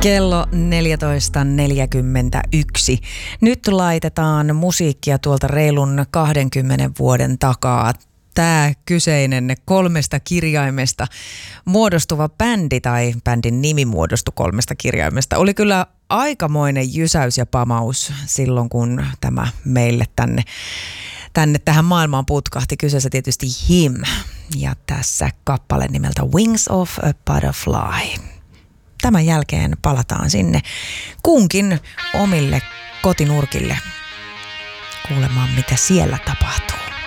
Kello 14.41. Nyt laitetaan musiikkia tuolta reilun 20 vuoden takaa. Tämä kyseinen 3 kirjaimesta muodostuva bändi tai bändin nimi muodostui 3 kirjaimesta. Oli kyllä aikamoinen jysäys ja pamaus silloin, kun tämä meille tähän maailmaan putkahti. Kyseessä tietysti Him ja tässä kappale nimeltä Wings of a Butterfly. Tämän jälkeen palataan sinne kunkin omille kotinurkille kuulemaan, mitä siellä tapahtuu.